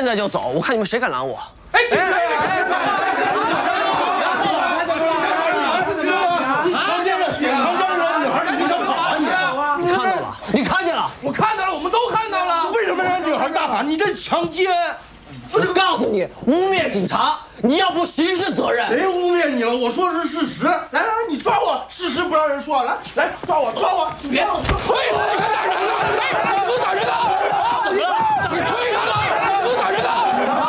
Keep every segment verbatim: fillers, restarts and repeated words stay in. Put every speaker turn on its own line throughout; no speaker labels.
在就走，我看你们谁敢拦我！
哎，警察！你强奸了，你强奸了女孩，你想跑啊你？
你看到了，你看见了，
我看到了，我们都看到了。为什么让女孩大喊？你这强奸！
我就告诉你，污蔑警察，你要负刑事责任。
谁污蔑你了？我说的是事实。来来来，你抓我！事实不让人说。来来，抓我，抓我！
别！嘿，警察打人了！哎，不打人了！怎么了？你推他了！不打人了！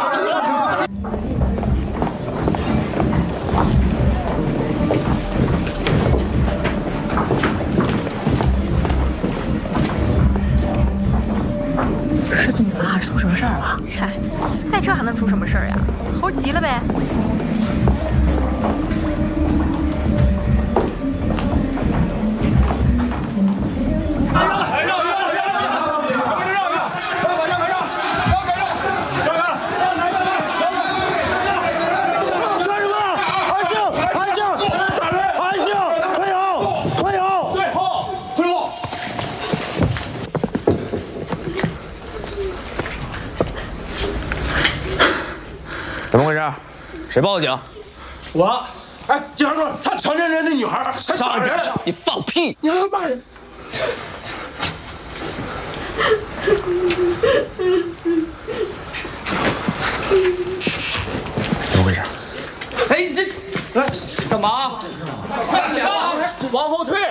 是怎么了？出什么事儿了？
嗨，赛车还能出什么事儿呀？猴急了呗。
怎么回事？谁报的警？
我。哎，警察叔，他强奸人家女孩，还打人！
你放屁！
你还骂人！
怎么回事？
哎，你这来干嘛？快点啊！往后退！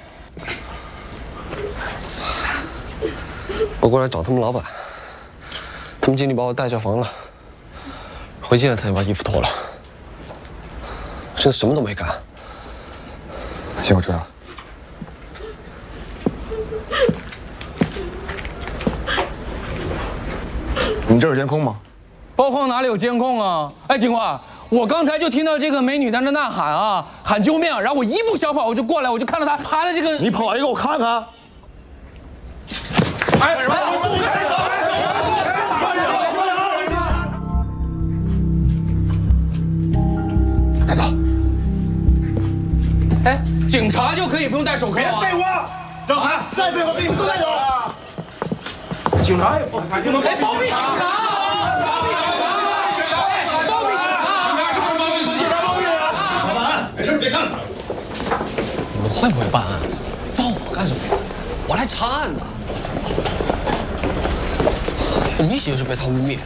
我过来找他们老板，他们经理把我带下房了。回进来，他就把衣服脱了，真的什么都没干。
行，我知道了。你这有监控吗？
包框哪里有监控啊？哎，警官，我刚才就听到这个美女在那呐喊啊，喊救命，然后我一步小跑我就过来，我就看到她爬在这个。
你跑一个我看看。
哎，什么？
带走。
哎，警察就可以不用戴手铐啊？
别废话，让开！再废话，给你们都带走。警察也不开，就能
哎，包庇警察！包庇警察！包庇警察！你是不是包庇警察？包庇人？
老板，没事别看。
你们会不会办案？抓我干什么呀？我来查案的。我明显就是被他污蔑的。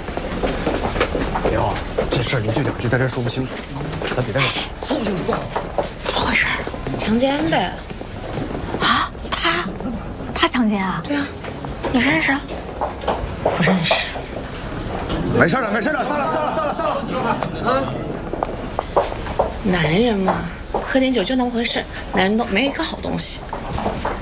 刘，这事儿你就两句在这说不清楚，咱别在这说不清楚。
怎么回事？
强奸呗。
啊，他，他强奸啊？
对啊，你认识？
不认识。
没事了，没事了，散了，散了，散了，散了。啊，
男人嘛，喝点酒就那么回事，男人都没一个好东西。